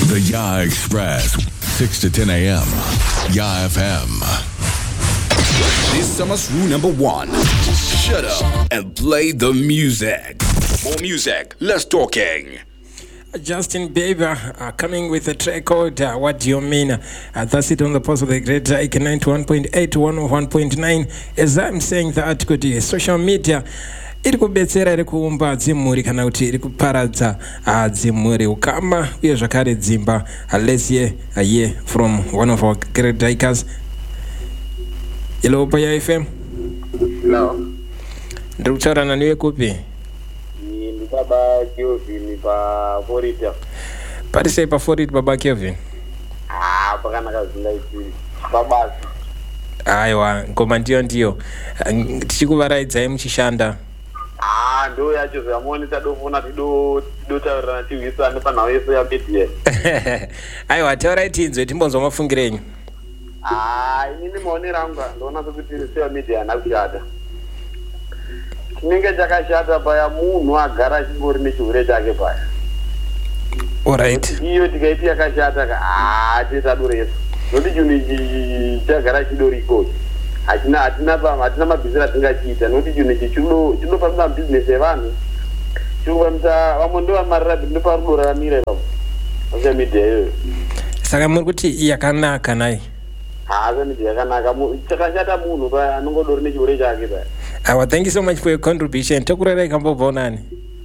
The Ya Express, 6 to 10 a.m. Ya FM. This summer's rule number one: shut up and play the music. More music, less talking. Justin Bieber coming with a track called What Do You Mean? That's it on the post of the great Ike 91.8 to 101.9. As I'm saying that could be social media. Iri kubetsera iri kuumba dzimhuri kana kuti iri kuparadza dzimhuri ukama uye zvakare dzimba. Let's hear from one of our great dikers. Hello Paya FM. Hello. Ndiri kutaurana newe kupi? Ni baba Kelvin pa Florida. Pari sei pa Florida baba Kelvin? Pakanaka zvingaiti baba. Aiwa, ngoma ndiyo. Tichikuvaraidza muchishanda. Ndo yacho zvamoni tadofona tidotaurana tiwisane panhau yese yamedia. Aiwa, taurai tinzwe timbonzwa mafungirenyu. Inini maonero angu ndoona sekuti seya media haina kushata. Chinenge chakashata paya munhu agara achingori nechihure chake paya. Alright. Iyo tikaiti yakashata titaduresa. Noti chinhu ichi chagara chidori ikochi. Hatina mabhizinesi atingachiita noti chinhu ichi chinofamba mabhizinesi evanhu. Chirikufambisa vamwe ndovamarira kuti ndoparudo rakamira ipapo. Social media iyoyo. Saka muri kuti yakanaka nayi. Social media yakanaka. Chakashata munhu paya anongodori nechihure chake paya. Thank you so much for your contribution. Tokurere kambobva unani?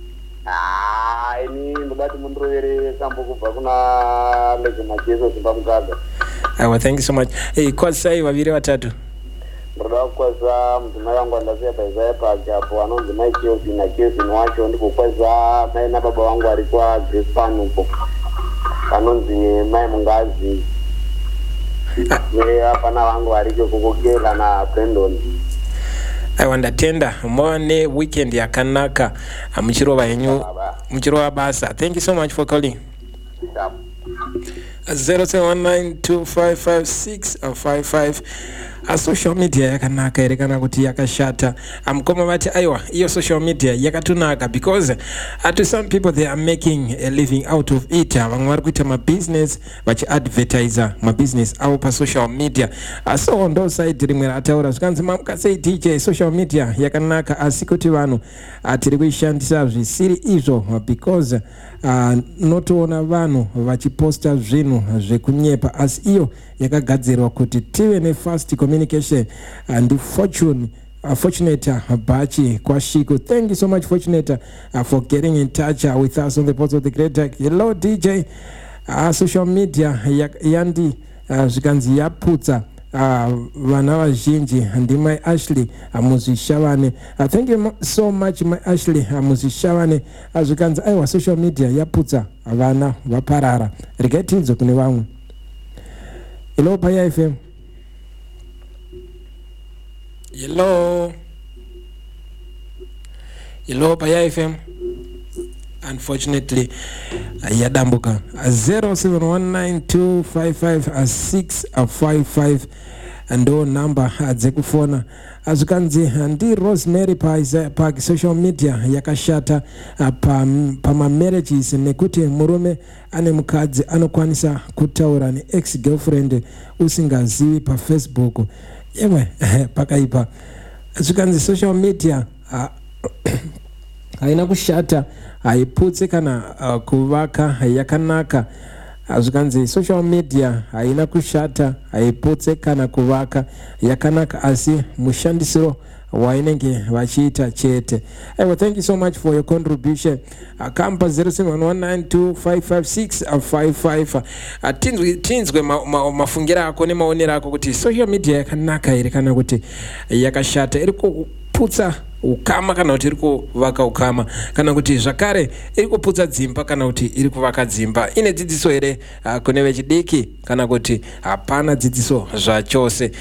Ini ndobati mundirovere kambo kubva kuna Legomacheso Zimbabwe. Thank you so much. Kwasai vaviri vatatu. Ndoda kukwasa mudzimai wangu andasiya paIsaiah Park apo anonzi Mai Kelvin wacho. Ndikukwasa mai nababa vangu vari kwaGrace Pan upo anonzi Mai Mungazi. Apana vangu variko kukokela na Brandon. Ndatenda muone weekend yakanaka muchirova yenyu muchirova basa. Thank you so much for calling. 0719255655. Social media yakanaka ere kana kuti yakashata. Mukoma vati aiwa iyo social media yakatunaka because to some people they are making a living out of it. Vamwe vari kuita mabusiness vachiadvertisa mabusiness avo pasocial media. So ndo side rimwe rataura zvikanzi mamukasei DJ social media yakanaka asi kuti vanhu tiri kuishandisa zvisiri izvo because notoona vanhu vachiposta zvinhu zvekunyepa asi iyo yakagadzirwa kuti tive nefast communication and Fortunate Bachi Kwashiko. Thank you so much Fortunate for getting in touch with us on the post of the great Tech. Hello DJ. Social media yandi zvikanzi yaputsa vana vazhinji ndimai Ashley muzvishavane. Thank you so much my Ashley muzvishavane. Zvikanzi aiwa social media yaputsa vana vaparara. Regai tinzwe kune vamwe. Hello Paya FM. Hello Paya FM. Unfortunately yadambuka. 0719255655 ndo number dzekufona. Azvikanzi ndi Rosemary pa social media yakashata pamamarriages nekuti murume ane mukadzi anokwanisa kutaura neex girlfriend usingazivi paFacebook. Yewe pakaipa. Azvikanzi social media haina kushata, haiputse kana kuvaka yakanaka. Azvikanzi social media haina kushata, haiputse kana kuvaka yakanaka asi mushandisiro wainenge vachiita chete. Thank you so much for your contribution. Kampa 0719255655. Tinzwe mafungira ako nemaonera ako kuti social media yakanaka iri kana kuti yakashata, iri kuputsa ukama kana kuti iri kuvaka ukama, kana kuti zvakare iri kuputsa dzimba kana kuti iri kuvaka dzimba. Ine dzidziso here kune vechidiki kana kuti hapana dzidziso zvachose.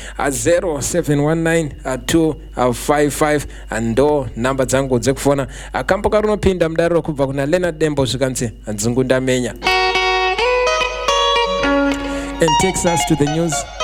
07192555 ndo namba dzangu dzekufona. Kampoka runopinda mudariro kubva kuna Leonard Dembo zvikanzi Nzungu ndamenya. And takes us to the news.